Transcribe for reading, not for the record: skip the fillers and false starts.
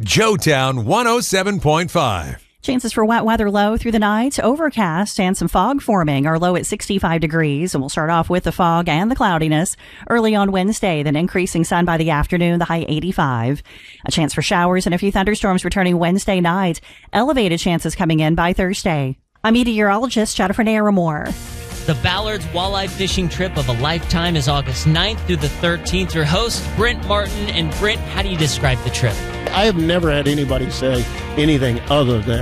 Joetown 107.5. Chances for wet weather low through the night, overcast and some fog forming. Our low at 65 degrees, and we'll start off with the fog and the cloudiness early on Wednesday, then increasing sun by the afternoon, the high 85. A chance for showers and a few thunderstorms returning Wednesday night. Elevated chances coming in by Thursday. I'm meteorologist Jennifer Naramore. The Ballard's Walleye Fishing Trip of a Lifetime is August 9th through the 13th. Your host, Brent Martin. And Brent, how do you describe the trip? I have never had anybody say anything other than